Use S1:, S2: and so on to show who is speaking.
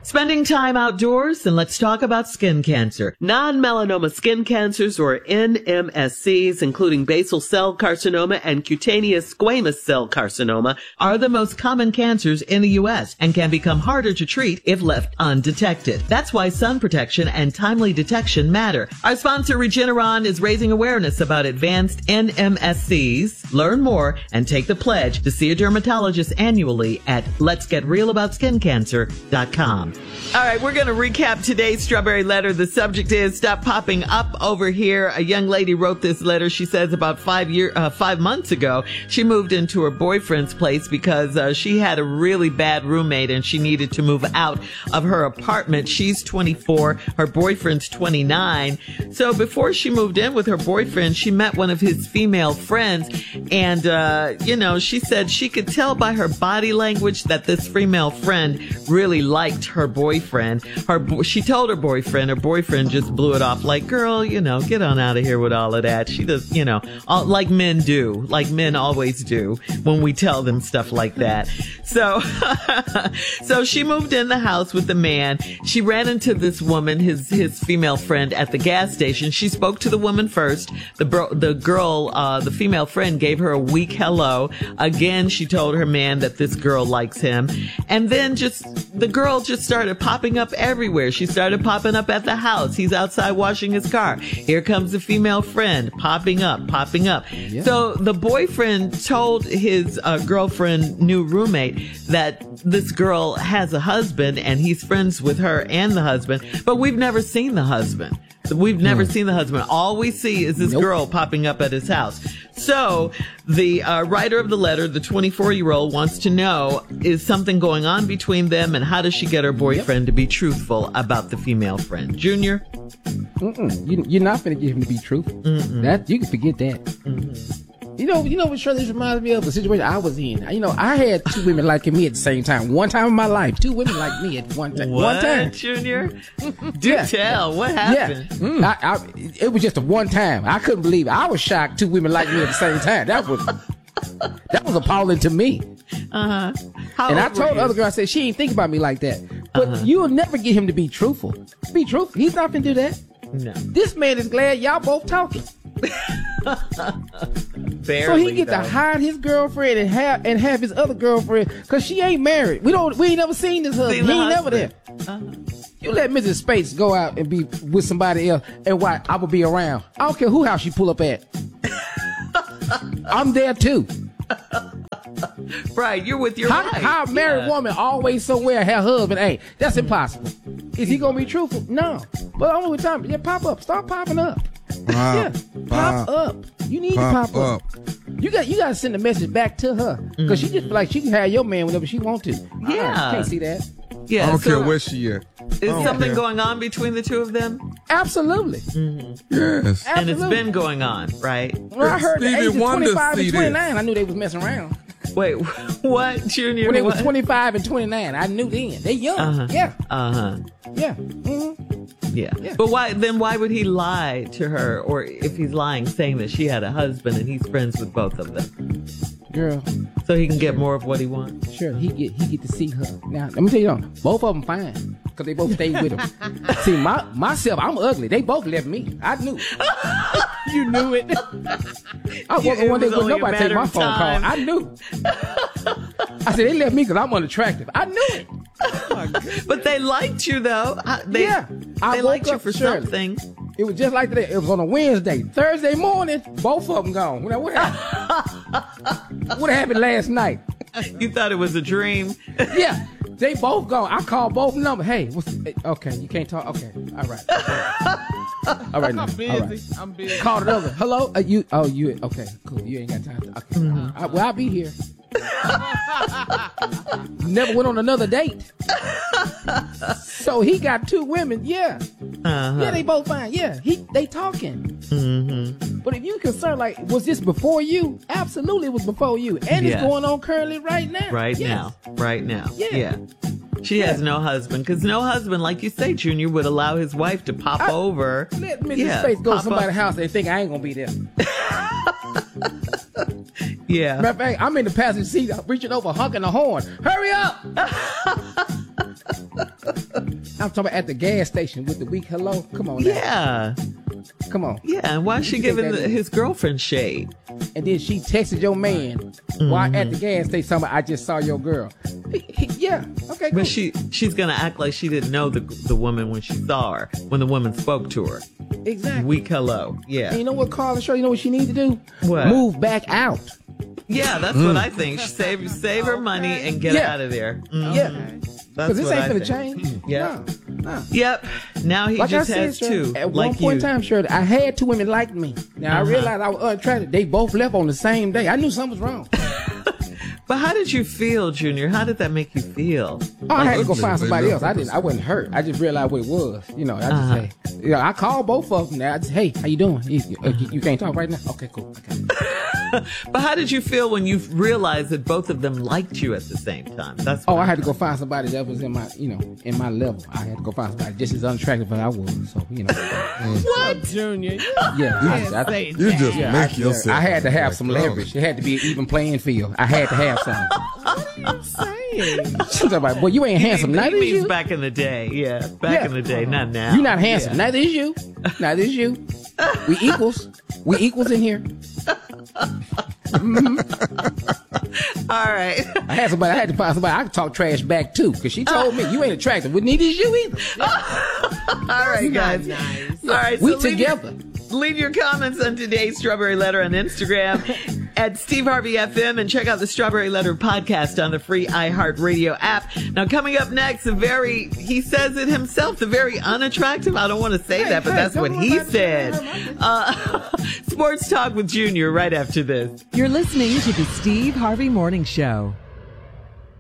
S1: Spending time outdoors, and let's talk about skin cancer. Non-melanoma skin cancers, or NMSCs, including basal cell carcinoma and cutaneous squamous cell carcinoma, are the most common cancers in the U.S. and can become harder to treat if left undetected. That's why sun protection and timely detection matter. Our sponsor, Regeneron, is raising awareness about advanced NMSCs. Learn more and take the pledge to see a dermatologist annually at letsgetrealaboutSkinCancer.com. All right, we're going to recap today's Strawberry Letter. The subject is Stop Popping Up Over Here. A young lady wrote this letter. She says about 5 months ago, she moved into her boyfriend's place because she had a really bad roommate and she needed to move out of her apartment. She's 24. Her boyfriend's 29. So before she moved in with her boyfriend, she met one of his female friends. And, she said she could tell by her body language that this female friend really liked her boyfriend. She told her boyfriend just blew it off like, girl, get on out of here with all of that. She does, like men do, like men always do when we tell them stuff like that. So, so she moved in the house with the man. She ran into this woman, his female friend, at the gas station. She spoke to the woman first. The female friend gave her a weak hello. Again, she told her man that this girl likes him. And then the girl just started popping up everywhere. She started popping up at the house. He's outside washing his car. Here comes the female friend, popping up. Yeah. So the boyfriend told his girlfriend, new roommate, that this girl has a husband and he's friends with her and the husband, but we've never seen the husband. All we see is this girl popping up at his house. So the writer of the letter, the 24-year-old, wants to know, is something going on between them, and how does she get her boyfriend to be truthful about the female friend? Junior?
S2: You're not going to get him to be truthful. That you can forget that. Mm-hmm. You know what, Shirley, this reminds me of the situation I was in. I had two women liking me at the same time. One time in my life, two women liked me at one time.
S1: What, Junior? Do tell. What happened?
S2: Yeah. It was just a one time. I couldn't believe it. I was shocked two women liked me at the same time. That was appalling to me.
S1: Uh-huh.
S2: And I told the other girl, I said, she ain't think about me like that. But you'll never get him to be truthful. Be truthful. He's not going to do that.
S1: No.
S2: This man is glad y'all both talking.
S1: Barely,
S2: so he get to hide his girlfriend and have his other girlfriend, because she ain't married. We ain't never seen this husband. He ain't never there. You let Mrs. Spates go out and be with somebody else, and why I will be around. I don't care who house she pull up at. I'm there too.
S1: Right, you're with your wife.
S2: How a married woman always somewhere her husband ain't? That's impossible. Is he gonna be truthful? No. But only with time, pop up. Start popping up. Pop up. You need to pop up. You got to send a message back to her, because she just feel like she can have your man whenever she want to.
S1: Yeah,
S2: can't see that.
S3: Yeah, I don't care where she at.
S1: Is something going on between the two of them?
S2: Absolutely.
S3: Mm-hmm. Yes.
S1: Absolutely. And it's been going on, right?
S2: Well, I heard the age of 25 and 29. I knew they was messing around.
S1: Wait, what, Junior?
S2: When they was 25 and 29, I knew then. They young. Yeah. Yeah. Mm-hmm.
S1: Yeah. But why would he lie to her, or if he's lying, saying that she had a husband and he's friends with both of them?
S2: Girl.
S1: So he can get more of what he wants?
S2: Sure, he get to see her. Now, let me tell you something. Both of them fine, because they both stayed with him. See, myself, I'm ugly. They both left me. I knew. You knew it. I woke up one day with nobody take my phone call. I knew. I said, they left me because I'm unattractive. I knew it.
S1: But they liked you, though. They liked you for something.
S2: It was just like that. It was on a Wednesday. Thursday morning, both of them gone. Now, what happened? What happened last night?
S1: You thought it was a dream?
S2: Yeah. They both gone. I called both numbers. Hey, okay, you can't talk. Okay, all right. All right, now.
S3: I'm busy.
S2: All right.
S3: I'm busy.
S2: Called it over. Hello? You? Okay, cool. You ain't got time to. Okay. Mm-hmm. I'll be here. Never went on another date. So he got two women. Yeah. Yeah, they both fine. Yeah, they talking. Mm-hmm. But if you concerned, like, was this before you? Absolutely, it was before you, and it's going on currently right now.
S1: Right now. Yeah. She has no husband, because no husband, like you say, Junior, would allow his wife to pop over.
S2: Let Mrs. Space go to somebody's house and think I ain't gonna be there.
S1: Yeah.
S2: Matter of fact, I'm in the passenger seat, reaching over, honking the horn. Hurry up! I'm talking about at the gas station with the weak hello. Come on now.
S1: Yeah.
S2: Come on.
S1: Yeah. And why is she giving his girlfriend shade?
S2: And then she texted your man while at the gas station talking about, I just saw your girl. Yeah. Okay, cool.
S1: But she's going to act like she didn't know the woman when she saw her, when the woman spoke to her.
S2: Exactly.
S1: Weak hello. Yeah.
S2: And you know what, Carla Shaw? You know what she needs to do?
S1: What?
S2: Move back out.
S1: Yeah, that's what I think. Save her money and get out of there.
S2: Yeah.
S1: That's
S2: Because this
S1: what
S2: ain't
S1: I
S2: gonna
S1: think.
S2: change.
S1: Yeah.
S2: No.
S1: Yep. Now he
S2: Like
S1: just
S2: I said,
S1: has
S2: Shirley,
S1: two.
S2: at
S1: like
S2: one point in time, Shirley, I had two women like me. Now I realized I was unattracted. They both left on the same day. I knew something was wrong.
S1: But how did you feel, Junior? How did that make you feel?
S2: Oh, I had to go
S3: ugly.
S2: find somebody
S3: They
S2: else.
S3: left
S2: I wasn't hurt. I just realized what it was. You know, I just say, I called both of them. Now I just, hey, how you doing? You can't talk right now? Okay, cool. Okay.
S1: But how did you feel when you realized that both of them liked you at the same time? That's what
S2: I had to go find somebody that was in my, in my level. I had to go find somebody just as unattractive as I was. So,
S4: What, Junior?
S2: Yeah.
S3: You just make yourself.
S2: I had to have some leverage. It had to be an even playing field. I had to have some.
S4: What are you saying?
S2: She's like, boy, you ain't handsome. Neither
S1: He
S2: is
S1: means
S2: you.
S1: back in the day. Yeah, back in the day, not now.
S2: You're not handsome. Neither is you. Neither is you. We equals. We equals in here.
S1: All right.
S2: I had to find somebody I could talk trash back to, because she told me you ain't attractive. We neither is you either.
S1: All right, guys.
S4: Nice.
S1: All right.
S2: We
S1: so
S2: together.
S1: Leave your comments on today's Strawberry Letter on Instagram at Steve Harvey FM, and check out the Strawberry Letter podcast on the free iHeartRadio app. Now, coming up next, he says it himself, the very unattractive. I don't want to say that, but that's what he said. Sports Talk with Junior right after this.
S5: You're listening to the Steve Harvey Morning Show.